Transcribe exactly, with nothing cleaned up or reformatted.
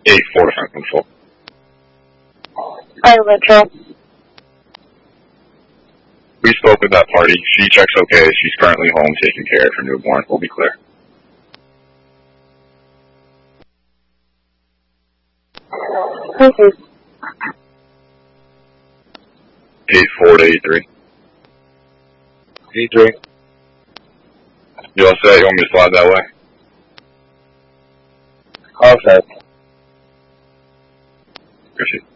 eight four to front control. Fire Metro. We spoke with that party. She checks okay. She's currently home taking care of her newborn. We'll be clear. Okay. eight four to eight three. eight three. You all set? You want me to slide that way? All set. Appreciate it.